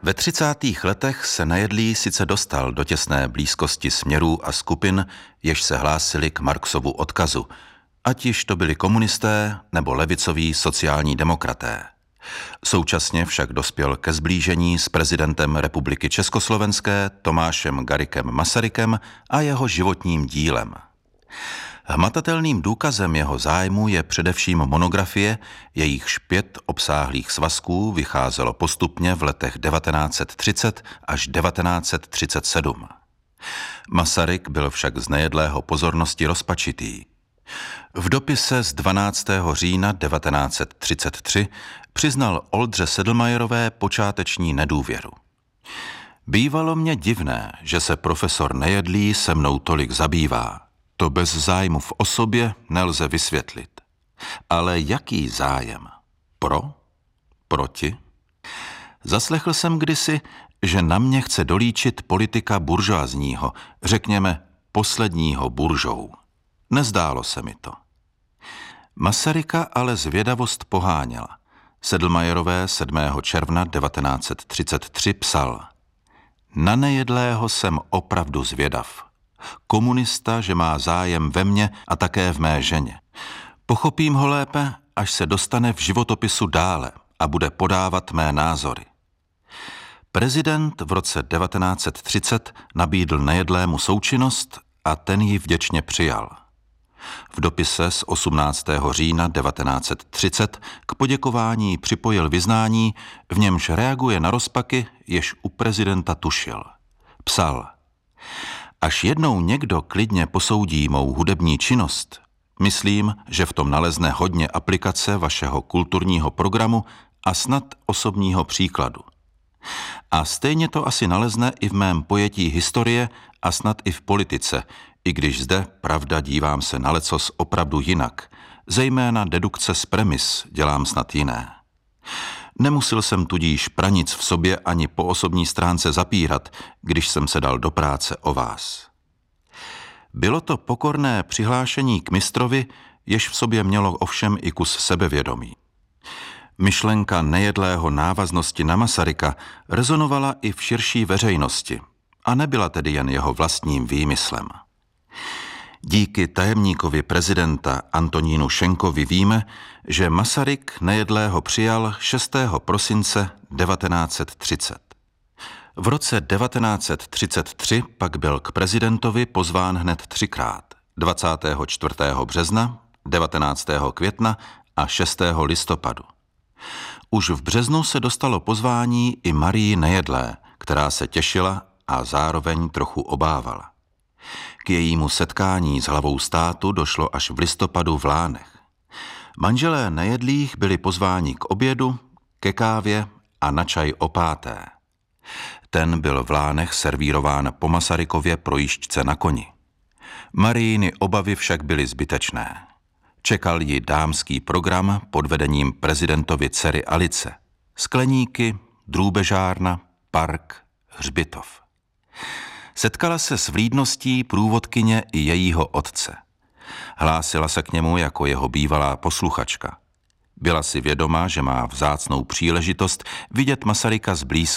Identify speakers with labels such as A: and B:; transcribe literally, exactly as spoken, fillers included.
A: Ve třicátých letech se Nejedlý sice dostal do těsné blízkosti směrů a skupin, jež se hlásili k Marxovu odkazu, ať již to byli komunisté nebo levicoví sociální demokraté. Současně však dospěl ke sblížení s prezidentem Republiky Československé Tomášem Garriguem Masarykem a jeho životním dílem. Hmatatelným důkazem jeho zájmu je především monografie, jejichž pět obsáhlých svazků vycházelo postupně v letech devatenáct set třicet až devatenáct set třicet sedm. Masaryk byl však z Nejedlého pozornosti rozpačitý. V dopise z dvanáctého října devatenáct set třicet tři přiznal Oldře Sedlmayerové počáteční nedůvěru. Bývalo mě divné, že se profesor Nejedlý se mnou tolik zabývá. To bez zájmu v osobě nelze vysvětlit. Ale jaký zájem? Pro? Proti? Zaslechl jsem kdysi, že na mě chce dolíčit politika buržoazního, řekněme posledního buržou. Nezdálo se mi to. Masaryka ale zvědavost poháněla. Sedlmayerové sedmého června devatenáct set třicet tři psal: Na Nejedlého jsem opravdu zvědav. Komunista, že má zájem ve mně a také v mé ženě. Pochopím ho lépe, až se dostane v životopisu dále a bude podávat mé názory. Prezident v roce devatenáct set třicet nabídl Nejedlému součinnost a ten ji vděčně přijal. V dopise z osmnáctého října devatenáct set třicet k poděkování připojil vyznání, v němž reaguje na rozpaky, jež u prezidenta tušil. Psal: Až jednou někdo klidně posoudí mou hudební činnost, myslím, že v tom nalezne hodně aplikace vašeho kulturního programu a snad osobního příkladu. A stejně to asi nalezne i v mém pojetí historie a snad i v politice, i když zde, pravda, dívám se na lecos opravdu jinak, zejména dedukce z premis dělám snad jiné. Nemusel jsem tudíž pranic v sobě ani po osobní stránce zapírat, když jsem se dal do práce o vás. Bylo to pokorné přihlášení k mistrovi, jež v sobě mělo ovšem i kus sebevědomí. Myšlenka Nejedlého návaznosti na Masaryka rezonovala i v širší veřejnosti a nebyla tedy jen jeho vlastním výmyslem. Díky tajemníkovi prezidenta Antonínu Schenkovi víme, že Masaryk Nejedlého přijal šestého prosince devatenáct set třicet. V roce devatenáct set třicet tři pak byl k prezidentovi pozván hned třikrát, dvacátého čtvrtého března, devatenáctého května a šestého listopadu. Už v březnu se dostalo pozvání i Marii Nejedlé, která se těšila a zároveň trochu obávala. K jejímu setkání s hlavou státu došlo až v listopadu v Lánech. Manželé Nejedlých byli pozváni k obědu, ke kávě a na čaj o páté. Ten byl v Lánech servírován po Masarykově projížďce na koni. Marijiny obavy však byly zbytečné. Čekal ji dámský program pod vedením prezidentovy dcery Alice. Skleníky, drůbežárna, park, hřbitov. Setkala se s vlídností průvodkyně i jejího otce. Hlásila se k němu jako jeho bývalá posluchačka. Byla si vědoma, že má vzácnou příležitost vidět Masaryka zblízka.